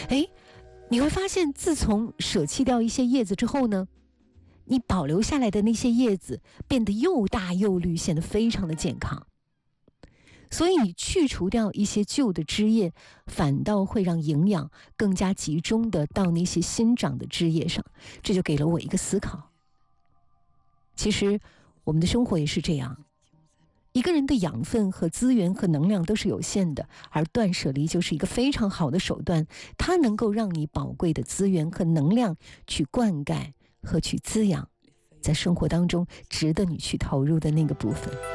你会发现自从舍弃掉一些叶子之后呢，你保留下来的那些叶子变得又大又绿，显得非常的健康。所以你去除掉一些旧的枝叶，反倒会让营养更加集中的到那些新长的枝叶上。这就给了我一个思考。其实我们的生活也是这样，一个人的养分和资源和能量都是有限的，而断舍离就是一个非常好的手段，它能够让你宝贵的资源和能量去灌溉和去滋养在生活当中值得你去投入的那个部分。